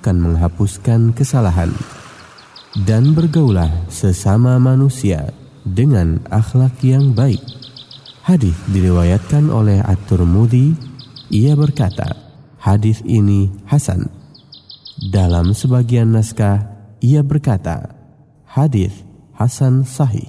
akan menghapuskan kesalahan. Dan bergaulah sesama manusia dengan akhlak yang baik. Hadis diriwayatkan oleh At-Tirmidzi. Ia berkata, hadis ini hasan. Dalam sebagian naskah ia berkata, hadis hasan sahih.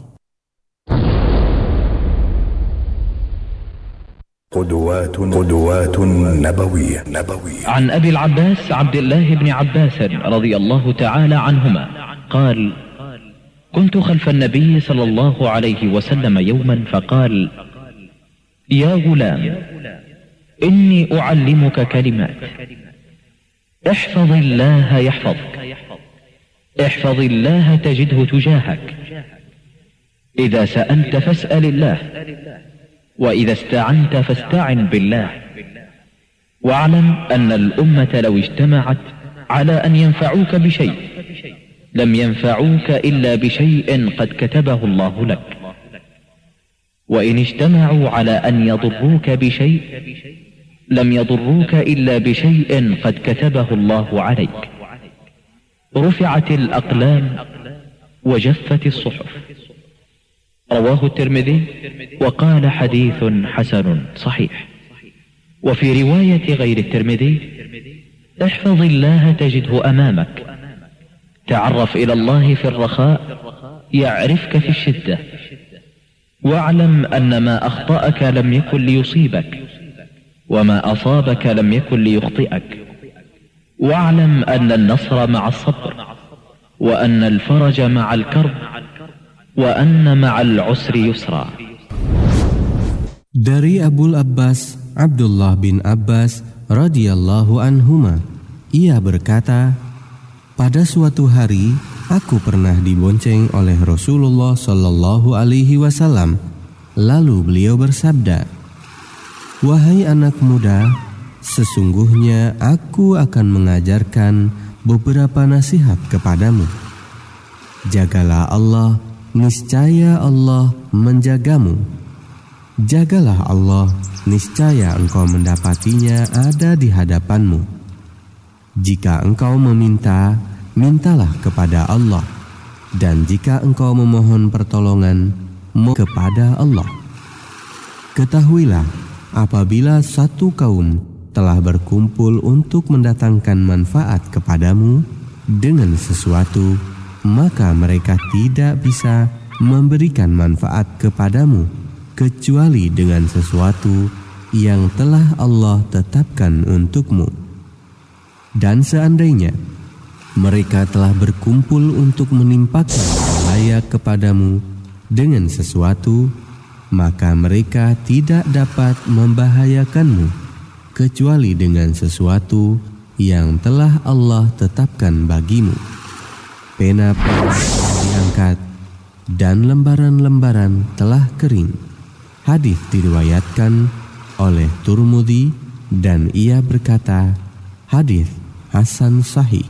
قدوات نبوية. عن أبي العباس عبد الله بن عباس رضي الله تعالى عنهما قال: كنت خلف النبي صلى الله عليه وسلم يوما فقال: يا غلام، إني أعلمك كلمات، احفظ الله يحفظك، احفظ الله تجده تجاهك، إذا سألت فاسأل الله، وإذا استعنت فاستعن بالله، واعلم أن الأمة لو اجتمعت على أن ينفعوك بشيء لم ينفعوك إلا بشيء قد كتبه الله لك، وإن اجتمعوا على أن يضروك بشيء لم يضروك إلا بشيء قد كتبه الله عليك، رفعت الأقلام وجفت الصحف. رواه الترمذي وقال حديث حسن صحيح. وفي رواية غير الترمذي: احفظ الله تجده أمامك، تعرف إلى الله في الرخاء يعرفك في الشدة، واعلم أن ما أخطأك لم يكن ليصيبك، وما أصابك لم يكن ليخطئك، واعلم أن النصر مع الصبر، وأن الفرج مع الكرب، وأن مع العسر يسرا. Dari Abul Abbas Abdullah bin Abbas radhiyallahu anhuma, ia berkata, pada suatu hari aku pernah dibonceng oleh Rasulullah sallallahu alaihi wasallam. Lalu beliau bersabda, wahai anak muda, sesungguhnya aku akan mengajarkan beberapa nasihat kepadamu. Jagalah Allah, niscaya Allah menjagamu. Jagalah Allah, niscaya engkau mendapatinya ada di hadapanmu. Jika engkau meminta, mintalah kepada Allah. Dan jika engkau memohon pertolongan, kepada Allah. Ketahuilah, apabila satu kaum telah berkumpul untuk mendatangkan manfaat kepadamu dengan sesuatu, maka mereka tidak bisa memberikan manfaat kepadamu kecuali dengan sesuatu yang telah Allah tetapkan untukmu. Dan seandainya mereka telah berkumpul untuk menimpakan bahaya kepadamu dengan sesuatu, maka mereka tidak dapat membahayakanmu kecuali dengan sesuatu yang telah Allah tetapkan bagimu. Pena-pena telah diangkat dan lembaran-lembaran telah kering. Hadis diriwayatkan oleh Tirmidzi dan ia berkata, hadis hasan sahih.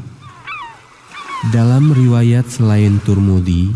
Dalam riwayat selain Tirmidzi,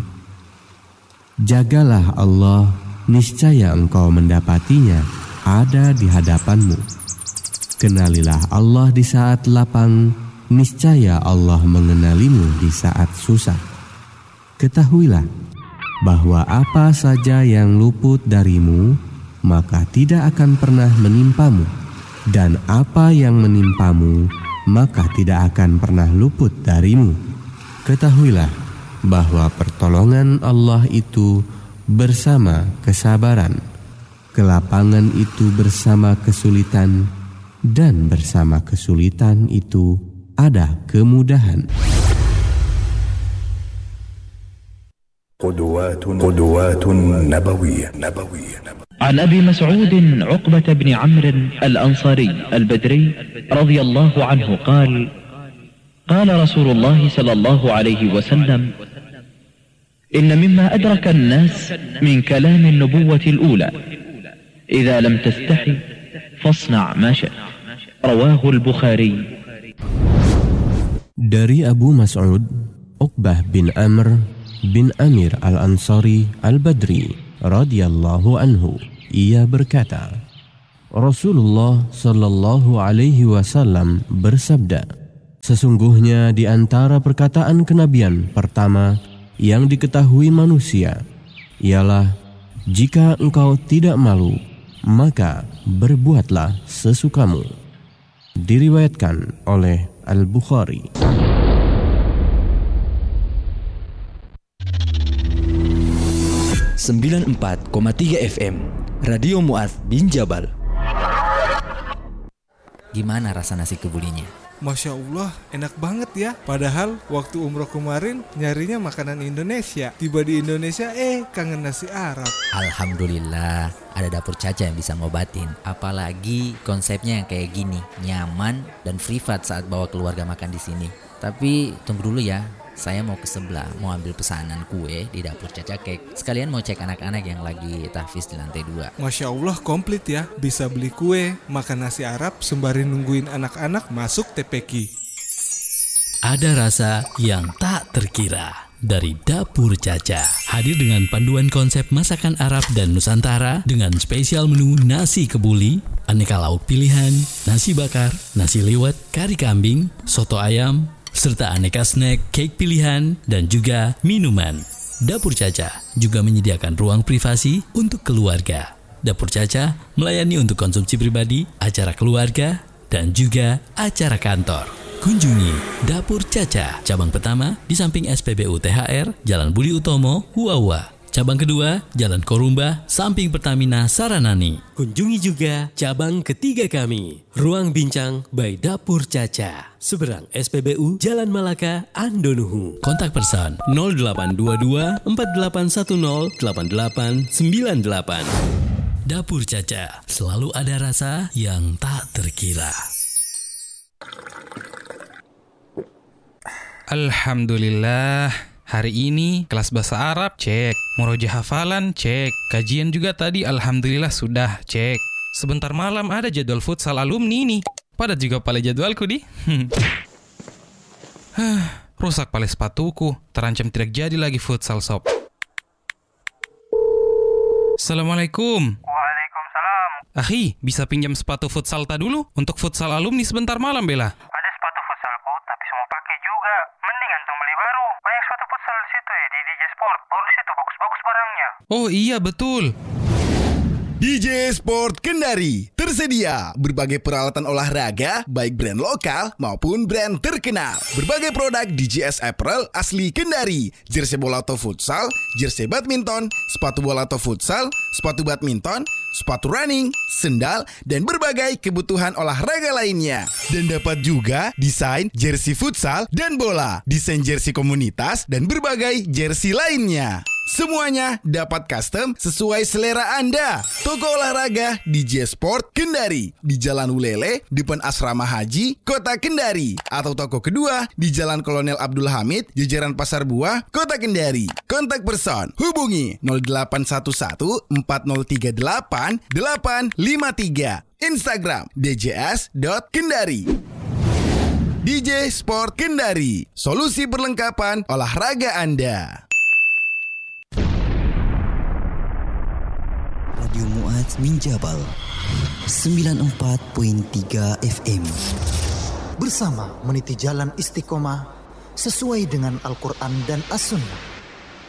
jagalah Allah, niscaya engkau mendapatinya ada di hadapanmu. Kenalilah Allah di saat lapang, niscaya Allah mengenalimu di saat susah. Ketahuilah bahwa apa saja yang luput darimu, maka tidak akan pernah menimpamu, dan apa yang menimpamu, maka tidak akan pernah luput darimu. Ketahuilah bahwa pertolongan Allah itu bersama kesabaran, kelapangan itu bersama kesulitan, dan bersama kesulitan itu ada kemudahan. قدوات نبوية. عن أبي مسعود عقبة بن عمرو الأنصاري البدري رضي الله عنه قال: قال رسول الله صلى الله عليه وسلم: إن مما أدرك الناس من كلام النبوة الأولى إذا لم تستحي فاصنع ما شئت. رواه البخاري. Dari Abu Mas'ud Uqbah bin Amr bin Amir al-Ansari al-Badri radhiyallahu anhu, ia berkata, Rasulullah sallallahu alaihi wasallam bersabda, Sesungguhnya di antara perkataan kenabian pertama yang diketahui manusia ialah, jika engkau tidak malu, maka berbuatlah sesukamu. Diriwayatkan oleh Al-Bukhari. Sembilan 94,3 FM Radio Mu'adz bin Jabal. Gimana rasa nasi kebulinya? Masya Allah, enak banget ya. Padahal waktu umroh kemarin nyarinya makanan Indonesia. Tiba di Indonesia, kangen nasi Arab. Alhamdulillah, ada Dapur Caca yang bisa ngobatin. Apalagi konsepnya yang kayak gini, nyaman dan privat saat bawa keluarga makan di sini. Tapi tunggu dulu ya, saya mau ke sebelah, mau ambil pesanan kue di Dapur Caca Cake. Sekalian mau cek anak-anak yang lagi tahfiz di lantai 2. Masya Allah, komplit ya. Bisa beli kue, makan nasi Arab, sembari nungguin anak-anak masuk TPQ. Ada rasa yang tak terkira dari Dapur Caca. Hadir dengan panduan konsep masakan Arab dan Nusantara dengan spesial menu nasi kebuli, aneka lauk pilihan, nasi bakar, nasi liwet, kari kambing, soto ayam, serta aneka snack, cake pilihan, dan juga minuman. Dapur Caca juga menyediakan ruang privasi untuk keluarga. Dapur Caca melayani untuk konsumsi pribadi, acara keluarga, dan juga acara kantor. Kunjungi Dapur Caca, cabang pertama di samping SPBU THR, Jalan Budi Utomo, Huawa. Cabang kedua, Jalan Korumba, samping Pertamina Saranani. Kunjungi juga cabang ketiga kami, Ruang Bincang by Dapur Caca, seberang SPBU Jalan Malaka, Andonuhu. Kontak person 0822 4810 8898. Dapur Caca, selalu ada rasa yang tak terkira. Alhamdulillah, hari ini kelas bahasa Arab cek, murojaah hafalan cek, kajian juga tadi alhamdulillah sudah cek. Sebentar malam ada jadwal futsal alumni nih. Padat juga pale jadwalku di. Rusak pale sepatuku, terancam tidak jadi lagi futsal sob. Assalamualaikum. Waalaikumsalam. Akhi, bisa pinjam sepatu futsal ta dulu untuk futsal alumni sebentar malam Bella? Ada sepatu futsalku tapi semua pakai juga. Mending antum beli baru. Banyak sepatu futsal di situ ya, di DJ Sport. Baru di situ bagus-bagus barangnya. Oh iya betul. DJ Sport Kendari tersedia berbagai peralatan olahraga baik brand lokal maupun brand terkenal. Berbagai produk DJS Apparel asli Kendari, jersey bola atau futsal, jersey badminton, sepatu bola atau futsal, sepatu badminton, sepatu running, sendal, dan berbagai kebutuhan olahraga lainnya. Dan dapat juga desain jersey futsal dan bola, desain jersey komunitas, dan berbagai jersey lainnya. Semuanya dapat custom sesuai selera Anda. Toko olahraga DJ Sport Kendari di Jalan Ulele, depan Asrama Haji, Kota Kendari. Atau toko kedua di Jalan Kolonel Abdul Hamid, jajaran Pasar Buah, Kota Kendari. Kontak person hubungi 0811 4038 853. Instagram djs.kendari. DJ Sport Kendari, solusi perlengkapan olahraga Anda. Radio Mu'adz bin Jabal 94.3 FM. Bersama meniti jalan istiqomah sesuai dengan Al-Quran dan As-Sunnah.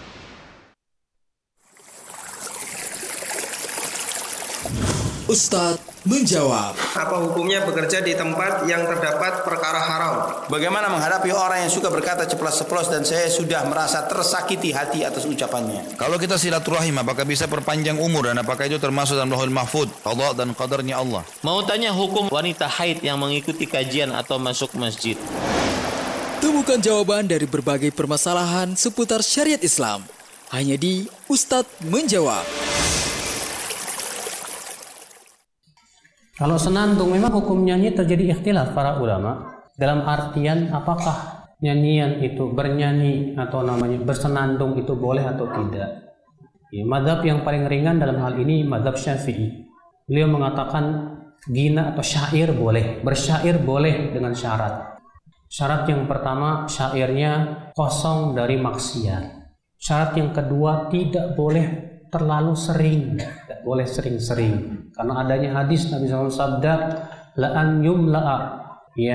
Ustadz menjawab. Apa hukumnya bekerja di tempat yang terdapat perkara haram? Bagaimana menghadapi orang yang suka berkata ceplas-ceplos dan saya sudah merasa tersakiti hati atas ucapannya? Kalau kita silaturahim, apakah bisa perpanjang umur dan apakah itu termasuk dalam Lauhul Mahfuz, qada dan qadarnya Allah? Mau tanya hukum wanita haid yang mengikuti kajian atau masuk masjid? Temukan jawaban dari berbagai permasalahan seputar syariat Islam hanya di Ustadz menjawab. Kalau senandung memang hukumnya ini terjadi ikhtilaf para ulama dalam artian apakah nyanyian itu bernyanyi atau namanya bersenandung itu boleh atau tidak. Ya, mazhab yang paling ringan dalam hal ini mazhab Syafi'i. Beliau mengatakan gina atau syair boleh, bersyair boleh dengan syarat. Syarat yang pertama syairnya kosong dari maksiat. Syarat yang kedua tidak boleh terlalu sering, tidak boleh sering-sering, karena adanya hadis Nabi SAW sabda la an yumla'a, ya,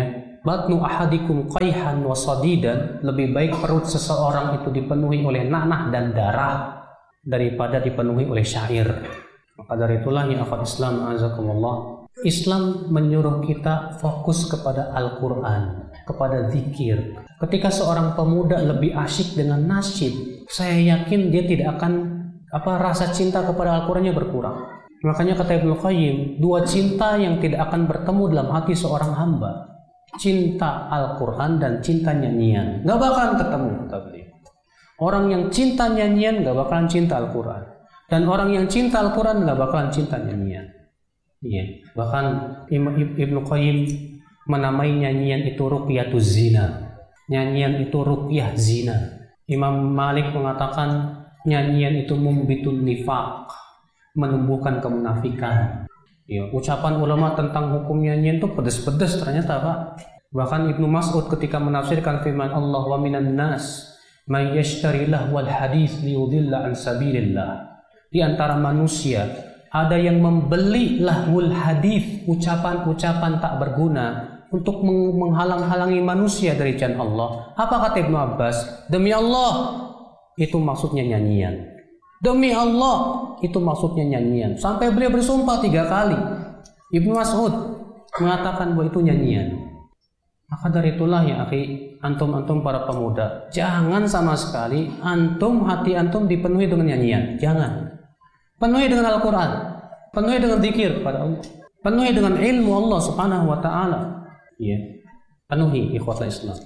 batnu ahadikum qayhan wa sadidan, lebih baik perut seseorang itu dipenuhi oleh nanah dan darah daripada dipenuhi oleh syair. Maka dari itulah ya akhwat Islam azakumullah, Islam menyuruh kita fokus kepada Al-Quran, kepada zikir. Ketika seorang pemuda lebih asyik dengan nasyid, saya yakin dia tidak akan rasa cinta kepada Al-Qurannya berkurang. Makanya kata Ibnu Qayyim, dua cinta yang tidak akan bertemu dalam hati seorang hamba, cinta Al-Quran dan cinta nyanyian, gak bakalan ketemu, kata beliau. Orang yang cinta nyanyian gak bakalan cinta Al-Quran, dan orang yang cinta Al-Quran gak bakalan cinta nyanyian. Iya. Bahkan Ibnu Qayyim menamai nyanyian itu ruqyatuz zina. Nyanyian itu ruqyah zina. Imam Malik mengatakan nyanyian itu mumbitun nifaq, menumbuhkan kemunafikan. Ya, ucapan ulama tentang hukum nyanyian itu pedes-pedes ternyata, Pak. Bahkan Ibnu Mas'ud ketika menafsirkan firman Allah, wa minan nas may yashtari lahwal hadits liyudilla an sabilillah. Di antara manusia ada yang membeli lahwul hadits, ucapan-ucapan tak berguna, untuk menghalang-halangi manusia dari jalan Allah. Apa kata Ibnu Abbas? Demi Allah, itu maksudnya nyanyian. Demi Allah, itu maksudnya nyanyian. Sampai beliau bersumpah 3 kali. Ibnu Mas'ud mengatakan bahwa itu nyanyian. Maka dari itulah ya akhi, antum para pemuda, jangan sama sekali hati antum dipenuhi dengan nyanyian. Jangan. Penuhi dengan Al-Quran, penuhi dengan zikir pada Allah, penuhi dengan ilmu Allah Subhanahu wa taala. Ya. Penuhi ikhwatul Islam.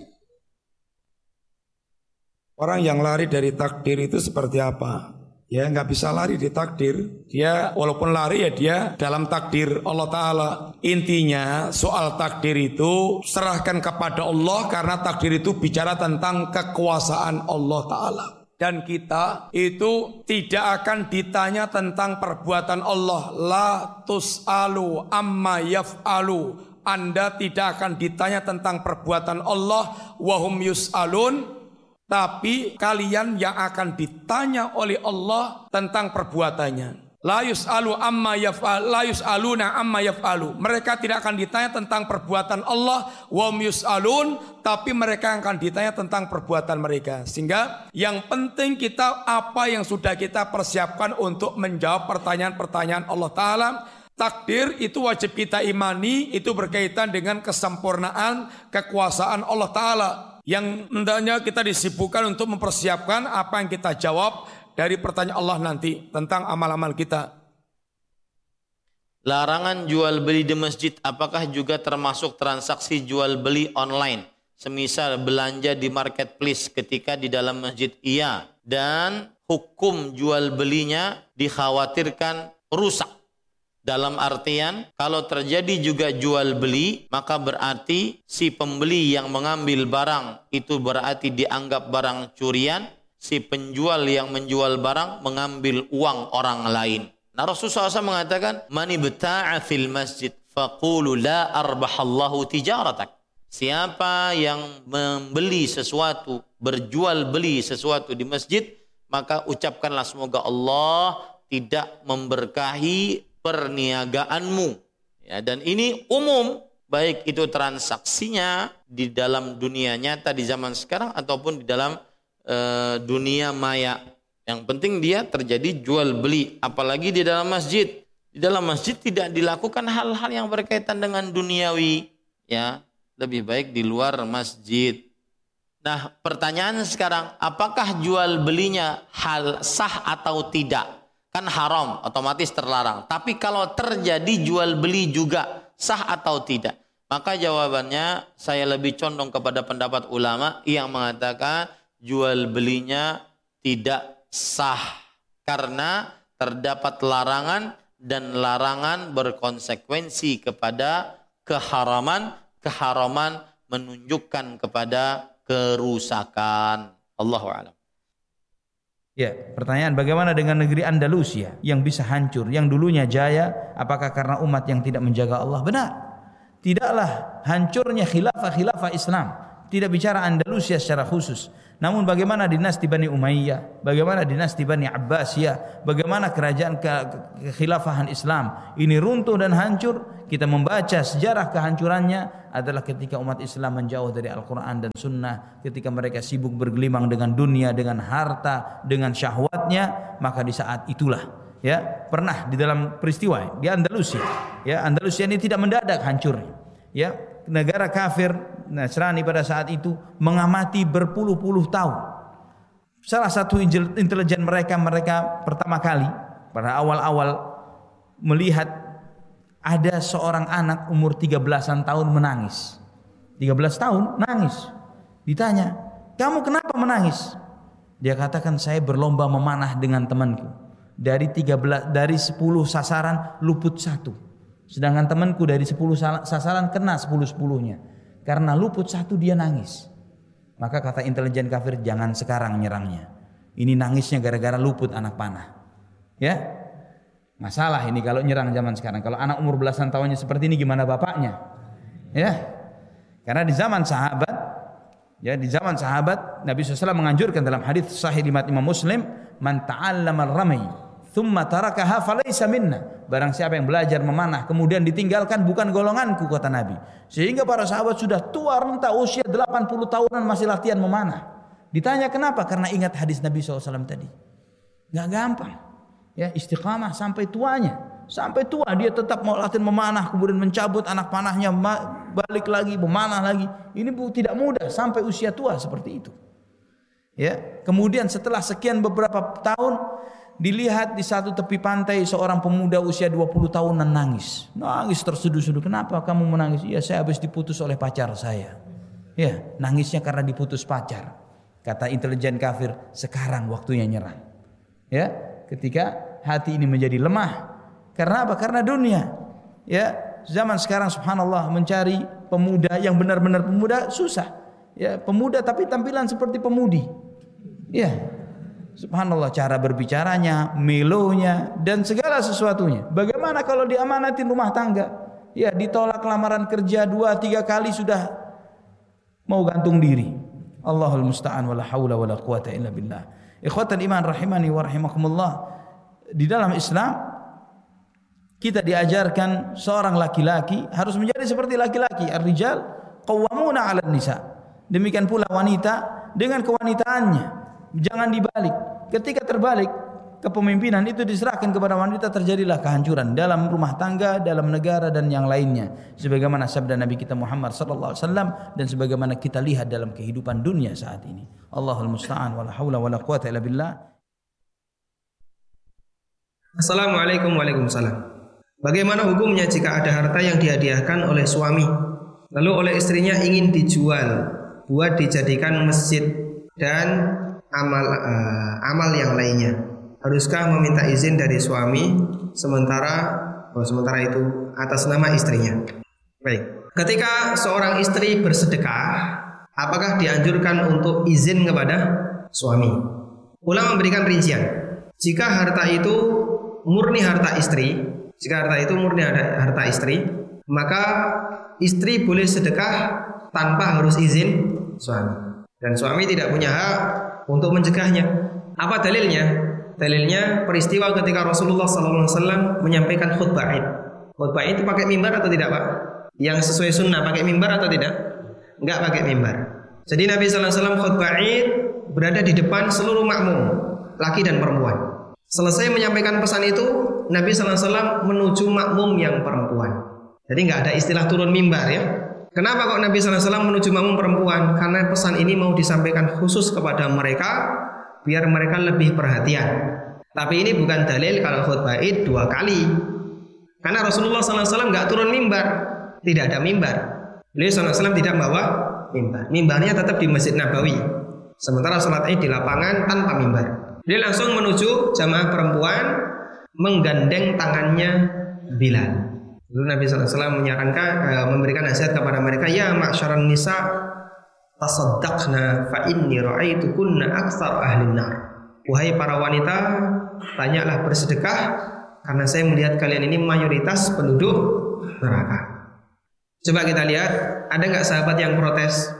Orang yang lari dari takdir itu seperti apa? Ya, nggak bisa lari di takdir. Dia walaupun lari ya dia dalam takdir Allah Ta'ala. Intinya soal takdir itu serahkan kepada Allah, karena takdir itu bicara tentang kekuasaan Allah Ta'ala. Dan kita itu tidak akan ditanya tentang perbuatan Allah. La tus'alu amma yaf'alu. Anda tidak akan ditanya tentang perbuatan Allah. Wahum yus'alun. Tapi kalian yang akan ditanya oleh Allah tentang perbuatannya. La yus'alu amma yaf'al, la yus'aluna amma yaf'alu. Mereka tidak akan ditanya tentang perbuatan Allah. Wa hum yus'alun, tapi mereka akan ditanya tentang perbuatan mereka. Sehingga yang penting kita apa yang sudah kita persiapkan untuk menjawab pertanyaan-pertanyaan Allah Ta'ala. Takdir itu wajib kita imani, itu berkaitan dengan kesempurnaan kekuasaan Allah Ta'ala, yang hendaknya kita disibukkan untuk mempersiapkan apa yang kita jawab dari pertanyaan Allah nanti tentang amal-amal kita. Larangan jual beli di masjid apakah juga termasuk transaksi jual beli online? Semisal belanja di marketplace ketika di dalam masjid, iya. Dan hukum jual belinya dikhawatirkan rusak. Dalam artian, kalau terjadi juga jual beli, maka berarti si pembeli yang mengambil barang itu berarti dianggap barang curian, si penjual yang menjual barang mengambil uang orang lain. Nah, Rasulullah SAW mengatakan, "Man ibta'a fil masjid faqulu la arbahallahu tijaratak." Siapa yang membeli sesuatu, berjual beli sesuatu di masjid, maka ucapkanlah semoga Allah tidak memberkahi perniagaanmu. Ya, dan ini umum, baik itu transaksinya di dalam dunia nyata di zaman sekarang ataupun di dalam dunia maya. Yang penting dia terjadi jual beli, apalagi di dalam masjid. Di dalam masjid tidak dilakukan hal-hal yang berkaitan dengan duniawi, ya, lebih baik di luar masjid. Nah, pertanyaan sekarang, apakah jual belinya hal sah atau tidak? Kan haram, otomatis terlarang. Tapi kalau terjadi jual beli juga sah atau tidak? Maka jawabannya saya lebih condong kepada pendapat ulama yang mengatakan jual belinya tidak sah. Karena terdapat larangan, dan larangan berkonsekuensi kepada keharaman. Keharaman menunjukkan kepada kerusakan. Allahu a'lam. Ya, pertanyaan, bagaimana dengan negeri Andalusia yang bisa hancur, yang dulunya jaya, apakah karena umat yang tidak menjaga Allah? Benar. Tidaklah hancurnya khilafah Islam tidak bicara Andalusia secara khusus. Namun bagaimana dinasti Bani Umayyah, bagaimana dinasti Bani Abbasiyah, bagaimana kerajaan kekhilafahan Islam ini runtuh dan hancur. Kita membaca sejarah kehancurannya adalah ketika umat Islam menjauh dari Al-Quran dan Sunnah, ketika mereka sibuk bergelimang dengan dunia, dengan harta, dengan syahwatnya. Maka di saat itulah, ya, pernah di dalam peristiwa di Andalusia, ya, Andalusia ini tidak mendadak hancurnya, ya. Negara kafir Nasrani pada saat itu mengamati berpuluh-puluh tahun. Salah satu intelijen mereka pertama kali pada awal-awal melihat ada seorang anak umur 13-an tahun menangis. 13 tahun nangis. Ditanya, "Kamu kenapa menangis?" Dia katakan, "Saya berlomba memanah dengan temanku. Dari 10 sasaran luput 1. Sedangkan temanku dari 10 sasaran kena 10-10-nya. Karena luput 1 dia nangis." Maka kata intelijen kafir, "Jangan sekarang nyerangnya. Ini nangisnya gara-gara luput anak panah." Ya, masalah ini kalau nyerang zaman sekarang. Kalau anak umur belasan tahunnya seperti ini, gimana bapaknya? Ya, karena di zaman sahabat, Nabi SAW menganjurkan dalam hadis sahih riwayat Imam Muslim, "Man ta'allama ar-ramy thumma tarakaha falaysa minna." Barang siapa yang belajar memanah kemudian ditinggalkan, bukan golonganku, kata Nabi. Sehingga para sahabat sudah tua renta usia 80 tahunan masih latihan memanah. Ditanya kenapa? Karena ingat hadis Nabi SAW tadi. Gak gampang, ya, istiqamah sampai tuanya. Sampai tua dia tetap mau latihan memanah, kemudian mencabut anak panahnya, balik lagi memanah lagi. Ini tidak mudah sampai usia tua seperti itu. Ya, kemudian setelah sekian beberapa tahun, dilihat di satu tepi pantai seorang pemuda usia 20 tahunan nangis terseduh-seduh. "Kenapa kamu menangis?" "Ya, saya habis diputus oleh pacar saya." Ya, nangisnya karena diputus pacar. Kata intelijen kafir, sekarang waktunya nyerang. Ya, ketika hati ini menjadi lemah. Karena apa? Karena dunia. Ya, zaman sekarang subhanallah mencari pemuda yang benar-benar pemuda susah. Ya, pemuda tapi tampilan seperti pemudi. Ya, subhanallah, cara berbicaranya, melonya, dan segala sesuatunya. Bagaimana kalau diamanatin rumah tangga? Ya, ditolak lamaran kerja 2-3 kali sudah mau gantung diri. Allahul musta'an wala haula wala quwata illa billah. Ikhwatal iman rahimani wa rahimakumullah. Di dalam Islam kita diajarkan seorang laki-laki harus menjadi seperti laki-laki. Ar-rijal qawwamuna 'alan nisa. Demikian pula wanita dengan kewanitaannya. Jangan dibalik. Ketika terbalik, kepemimpinan itu diserahkan kepada wanita, terjadilah kehancuran dalam rumah tangga, dalam negara dan yang lainnya. Sebagaimana sabda Nabi kita Muhammad sallallahu alaihi wasallam dan sebagaimana kita lihat dalam kehidupan dunia saat ini. Allahul musta'an wala haula wala quwata illa billah. Assalamualaikum. Waalaikumsalam. Bagaimana hukumnya jika ada harta yang dihadiahkan oleh suami lalu oleh istrinya ingin dijual buat dijadikan masjid dan amal yang lainnya? Haruskah meminta izin dari suami sementara itu atas nama istrinya? Baik. Ketika seorang istri bersedekah, apakah dianjurkan untuk izin kepada suami? Ulama memberikan rincian. Jika harta itu murni harta istri, maka istri boleh sedekah tanpa harus izin suami. Dan suami tidak punya hak untuk mencegahnya. Apa dalilnya? Dalilnya peristiwa ketika Rasulullah SAW menyampaikan khutbah Id. Khutbah Id itu pakai mimbar atau tidak, Pak? Yang sesuai sunnah pakai mimbar atau tidak? Enggak pakai mimbar. Jadi Nabi SAW khutbah Id berada di depan seluruh makmum, laki dan perempuan. Selesai menyampaikan pesan itu, Nabi SAW menuju makmum yang perempuan. Jadi enggak ada istilah turun mimbar, ya. Kenapa kok Nabi SAW menuju makmum perempuan? Karena pesan ini mau disampaikan khusus kepada mereka, biar mereka lebih perhatian. Tapi ini bukan dalil kalau khutbah Id 2 kali. Karena Rasulullah SAW nggak turun mimbar, tidak ada mimbar. Beliau SAW tidak bawa mimbar. Mimbarnya tetap di Masjid Nabawi. Sementara sholat Id di lapangan tanpa mimbar. Beliau langsung menuju jamaah perempuan, menggandeng tangannya Bilal. Lalu Nabi SAW menyarankan, memberikan nasihat kepada mereka, ya ma'syaran nisa, tasaddaqna fa inni ra'aitukunna aktsar ahlin nar. Wahai para wanita, banyaklah bersedekah karena saya melihat kalian ini mayoritas penduduk neraka. Coba kita lihat, ada enggak sahabat yang protes?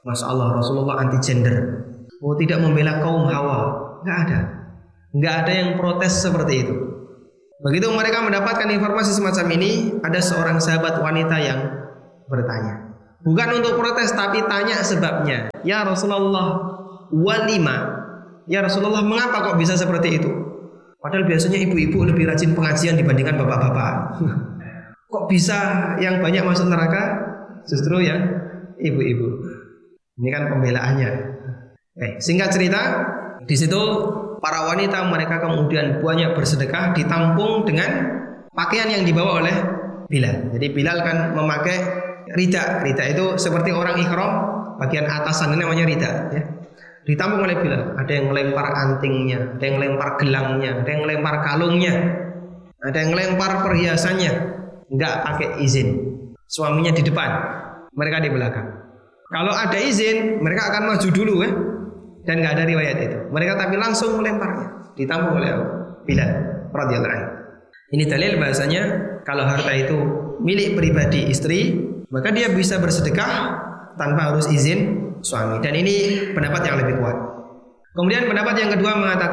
Masya Allah, Rasulullah anti gender. Tidak membela kaum Hawa. Nggak ada yang protes seperti itu. Begitu mereka mendapatkan informasi semacam ini, ada seorang sahabat wanita yang bertanya. Bukan untuk protes, tapi tanya sebabnya. Ya Rasulullah, walima. Ya Rasulullah, mengapa kok bisa seperti itu? Padahal biasanya ibu-ibu lebih rajin pengajian dibandingkan bapak-bapak. Kok bisa yang banyak masuk neraka justru yang ibu-ibu? Ini kan pembelaannya. Singkat cerita, di situ para wanita mereka kemudian banyak bersedekah ditampung dengan pakaian yang dibawa oleh Bilal. Jadi Bilal kan memakai rida. Rida itu seperti orang ikhram, bagian atasan ini namanya rida. Ya. Ditampung oleh Bilal. Ada yang melempar antingnya, ada yang melempar gelangnya, ada yang melempar kalungnya, ada yang melempar perhiasannya. Enggak pakai izin. Suaminya di depan, mereka di belakang. Kalau ada izin, mereka akan maju dulu ya. Dan enggak ada riwayat itu. Mereka tapi langsung melemparnya. Ditampung oleh Bilal radhiyallahu anhu. Ini dalil bahasanya kalau harta itu milik pribadi istri, maka dia bisa bersedekah tanpa harus izin suami. Dan ini pendapat yang lebih kuat. Kemudian pendapat yang kedua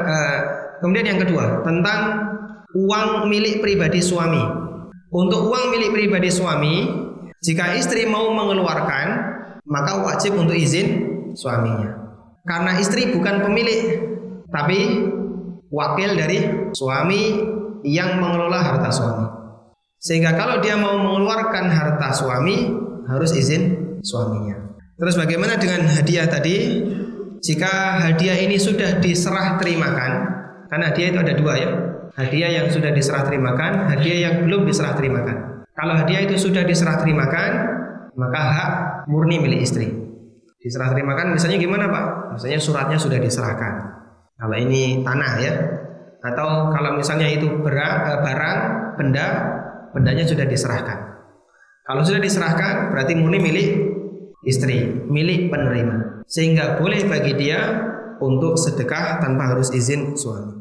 tentang uang milik pribadi suami. Untuk uang milik pribadi suami, jika istri mau mengeluarkan, maka wajib untuk izin suaminya. Karena istri bukan pemilik, tapi wakil dari suami yang mengelola harta suami. Sehingga kalau dia mau mengeluarkan harta suami, harus izin suaminya. Terus bagaimana dengan hadiah tadi? Jika hadiah ini sudah diserah terimakan, karena hadiah itu ada dua ya. Hadiah yang sudah diserah terimakan, hadiah yang belum diserah terimakan. Kalau hadiah itu sudah diserah terimakan, maka hak murni milik istri. Diserah terimakan misalnya gimana Pak? Misalnya suratnya sudah diserahkan. Kalau ini tanah ya. Atau kalau misalnya itu barang, bendanya sudah diserahkan. Kalau sudah diserahkan berarti murni milik istri, milik penerima. Sehingga boleh bagi dia untuk sedekah tanpa harus izin suami.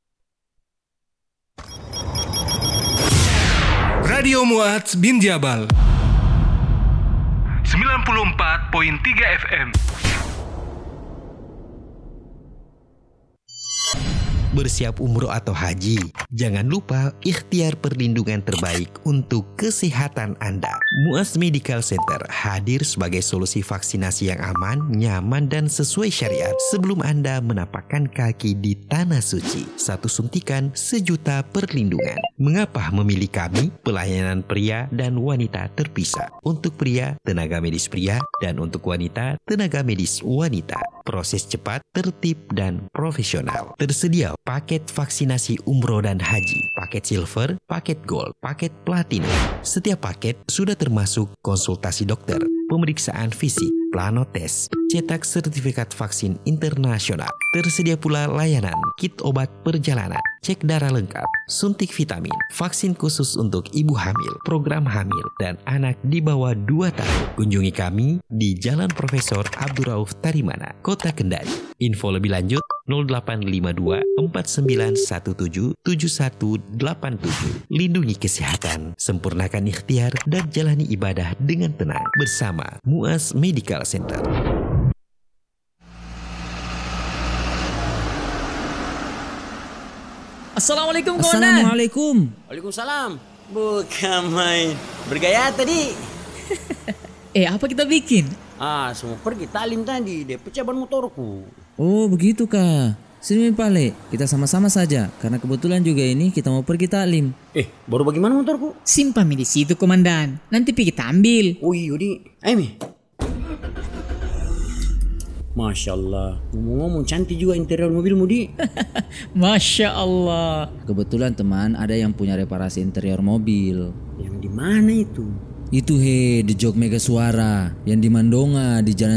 Radio Mu'adz bin Jabal 94.3 FM. Bersiap umroh atau haji, jangan lupa ikhtiar perlindungan terbaik untuk kesehatan Anda. Mu'adz Medical Center hadir sebagai solusi vaksinasi yang aman, nyaman, dan sesuai syariat sebelum Anda menapakkan kaki di Tanah Suci. 1 suntikan 1 juta perlindungan. Mengapa memilih kami? Pelayanan pria dan wanita terpisah. Untuk pria, tenaga medis pria, dan untuk wanita, tenaga medis wanita. Proses cepat, tertib, dan profesional. Tersedia paket vaksinasi umroh dan haji, paket silver, paket gold, paket platinum. Setiap paket sudah termasuk konsultasi dokter, pemeriksaan fisik, plano tes, cetak sertifikat vaksin internasional. Tersedia pula layanan kit obat perjalanan, cek darah lengkap, suntik vitamin, vaksin khusus untuk ibu hamil, program hamil, dan anak di bawah 2 tahun. Kunjungi kami di Jalan Profesor Abdurrauf Tarimana, Kota Kendari. Info lebih lanjut 0852 4917 7187. Lindungi kesehatan, sempurnakan ikhtiar, dan jalani ibadah dengan tenang bersama Mu'adz Medical Center. Assalamualaikum kawan. Assalamualaikum. Waalaikumsalam. Bukan main. Bergaya tadi. Apa kita bikin? Semua pergi talim tadi. Dia pecah ban motorku. Oh begitu kah? Sini Pale, kita sama-sama saja. Karena kebetulan juga ini kita mau pergi taklim. Baru bagaimana motorku? Simpan di situ komandan. Nanti pergi kita ambil. Oh iya di. Ayo Mi. Masya Allah, ngomong-ngomong cantik juga interior mobilmu di. Masya Allah. Kebetulan teman ada yang punya reparasi interior mobil. Yang di mana itu? Itu di Jog Mega Suara, yang di Mandonga di Jalan Syekh Yusuf.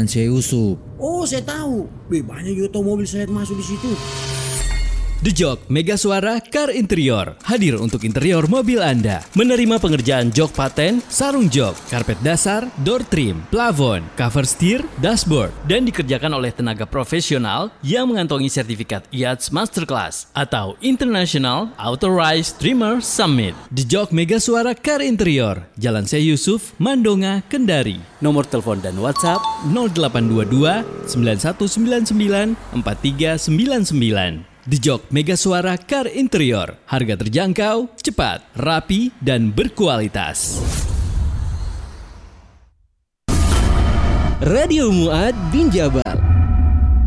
Oh saya tahu. Banyak juga tahu mobil saya masuk di situ. The Jok Mega Suara Car Interior hadir untuk interior mobil Anda. Menerima pengerjaan jok paten, sarung jok, karpet dasar, door trim, plafon, cover steer, dashboard, dan dikerjakan oleh tenaga profesional yang mengantongi sertifikat IATS Masterclass atau International Authorized Trimmer Summit. The Jok Mega Suara Car Interior, Jalan Syekh Yusuf, Mandonga, Kendari. Nomor telepon dan WhatsApp 0822 9199 4399. The Jok Mega Suara Car Interior. Harga terjangkau, cepat, rapi, dan berkualitas. Radio Muad bin Jabal